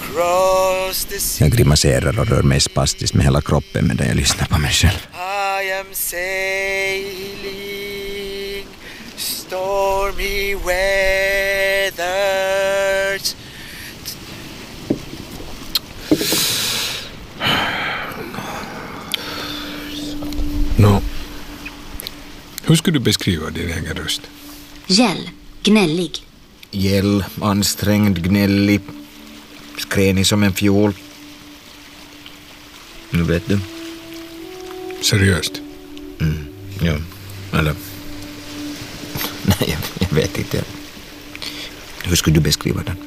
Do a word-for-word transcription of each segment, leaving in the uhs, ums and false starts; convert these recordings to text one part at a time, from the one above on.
across the sea. Jag grimaserar och rör mig spastiskt med hela kroppen medan jag lyssnar på mig själv. I am sailing stormy weathers. Nå, hur skulle du beskriva din egen röst? Gäll, gnällig. Gäll, ansträngd, gnällig, skränig som en fjol. Nu vet du. Seriöst? Mm, ja, eller... Nej, jag, jag vet inte. Hur skulle du beskriva den?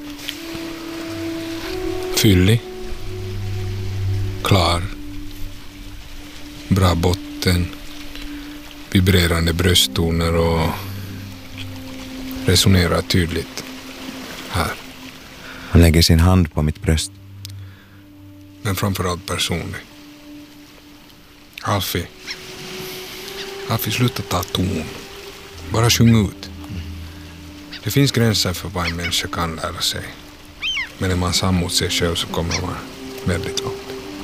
Fyllig. Klar. Bra botten. Vibrerande brösttoner och resonerar tydligt. Här. Han lägger sin hand på mitt bröst. Men framförallt personlig. Alfie. Alfie, sluta ta ton. Bara sjung ut. Det finns gränser för vad en människa kan lära sig. Men när man samlar mot sig själv så kommer man väldigt långt.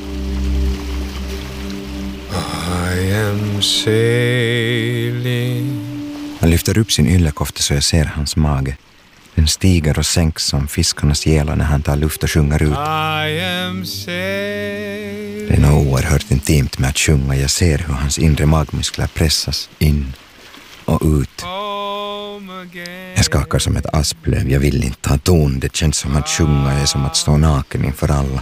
I am sailing. Han lyfter upp sin yllekofta så jag ser hans mage. Den stiger och sänks som fiskarnas gälar när han tar luft och sjunger ut. I am sailing. Det är något oerhört intimt med att sjunga. Jag ser hur hans inre magmuskler pressas in och ut. Jag skakar som ett asplöv. Jag vill inte ha ton. Det känns som att sjunga är som att stå naken inför alla.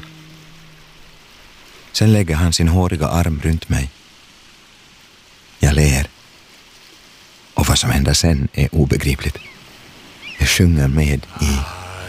Sen lägger han sin håriga arm runt mig. Jag ler. Och vad som händer sen är obegripligt. Jag sjunger med i